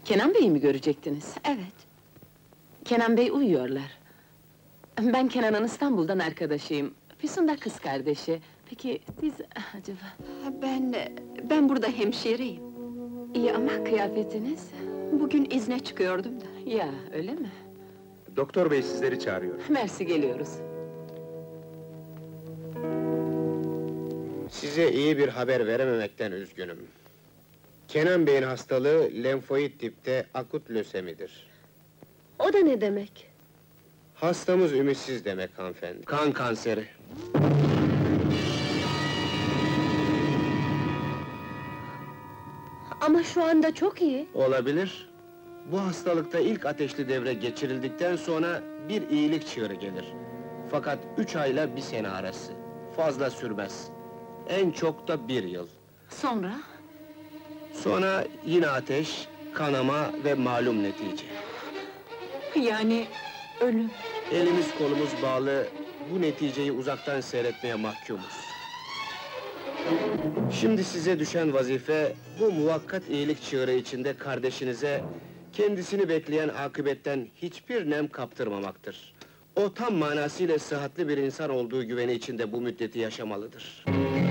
Kenan Bey'i mi görecektiniz? Evet. Kenan Bey uyuyorlar. Ben Kenan'ın İstanbul'dan arkadaşıyım. Füsun da kız kardeşi. Peki siz acaba... Ben burada hemşireyim. İyi ama kıyafetiniz... Bugün izne çıkıyordum da. Ya, öyle mi? Doktor bey sizleri çağırıyor. Mersi, geliyoruz. Size iyi bir haber verememekten üzgünüm. Kenan Bey'in hastalığı lenfoid tipte akut lösemidir. O da ne demek? Hastamız ümitsiz demek hanımefendi. Kan kanseri. Ama şu anda çok iyi. Olabilir. Bu hastalıkta ilk ateşli devre geçirildikten sonra bir iyilik çığırı gelir. Fakat 3 ayla 1 sene arası. Fazla sürmez. En çok da 1 yıl. Sonra? Sonra yine ateş, kanama ve malum netice. Yani... ölüm. Elimiz kolumuz bağlı, bu neticeyi uzaktan seyretmeye mahkumuz. Şimdi size düşen vazife, bu muvakkat iyilik çığırı içinde kardeşinize... ...kendisini bekleyen akıbetten hiçbir nem kaptırmamaktır. O tam manasıyla sıhhatli bir insan olduğu güveni içinde bu müddeti yaşamalıdır.